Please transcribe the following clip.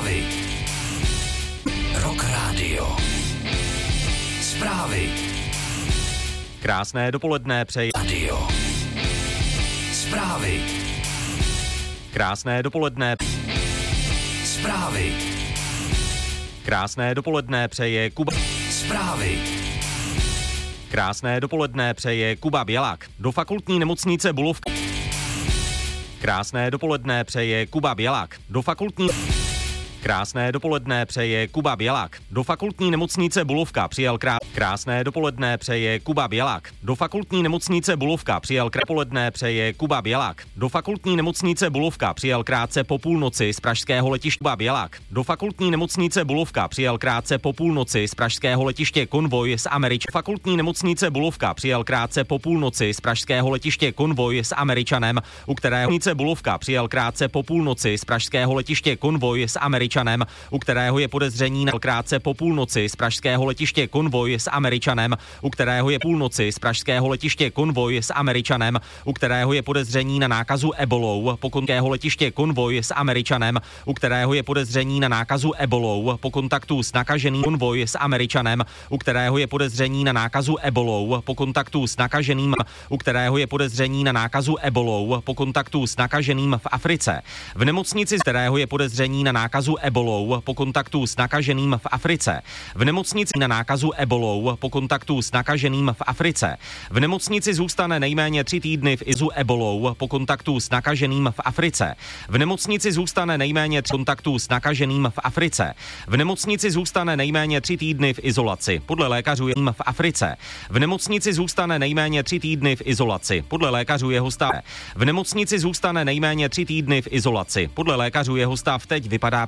Zprávy. Rock Radio. Zprávy. Krásné dopoledne přeji. Radio. Zprávy. Krásné dopoledne. Zprávy. Krásné dopoledne přeje Kuba. Zprávy. Krásné dopoledne přeje Kuba Bělak. Do fakultní nemocnice Bulovka. Krásné dopoledne přeje Kuba Bělak. Do fakultní... Krásné dopoledne přeje Kuba Bělak. Do fakultní nemocnice Bulovka přijel Krásné dopoledne přeje Kuba Bělak. Do fakultní nemocnice Bulovka přijel dopoledne přeje Kuba Bělak. Do fakultní nemocnice Bulovka přijel krátce po půlnoci z pražského letiště Kuba Bělak. Do fakultní nemocnice Bulovka přijel krátce po půlnoci z pražského letiště konvoj s Fakultní nemocnice Bulovka přijel krátce po půlnoci z pražského letiště konvoj s Američanem, u kterého Bulovka přijel krátce po půlnoci z pražského letiště konvoj s Američanem, u kterého je podezření na krátce po půlnoci z pražského letiště konvoj s Američanem, u kterého je půlnoci z pražského letiště konvoj s Američanem, u kterého je podezření na nákazu ebolou, po kontaktu letiště konvoj s Američanem, u kterého je podezření na nákazu ebolou, po kontaktu s nakaženým konvoj s Američanem, u kterého je podezření na nákazu ebolou, po kontaktu s nakaženým, u kterého je podezření na nákazu ebolou, po kontaktu s nakaženým v Africe. V nemocnici, z kterého je podezření na nákazu ebolou, po kontaktu s nakaženým v Africe. V nemocnici na nákazu ebolou, po kontaktu s nakaženým v Africe. V nemocnici zůstane nejméně 3 týdny v izu ebolou, po kontaktu s nakaženým v Africe. V nemocnici zůstane nejméně 3 kontaktů s nakaženým v Africe. V nemocnici zůstane nejméně 3 týdny v izolaci. Podle lékařů je v Africe. V nemocnici zůstane nejméně 3 týdny v izolaci. Podle lékařů jeho stav. V nemocnici zůstane nejméně 3 týdny v izolaci. Podle lékařů jeho stav teď vypadá